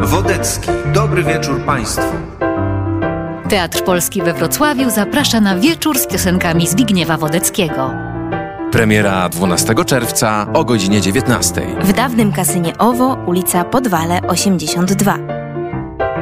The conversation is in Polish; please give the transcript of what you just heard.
Wodecki. Dobry wieczór Państwu. Teatr Polski we Wrocławiu zaprasza na wieczór z piosenkami Zbigniewa Wodeckiego. Premiera 12 czerwca o godzinie 19. W dawnym kasynie OWO, ulica Podwale 82.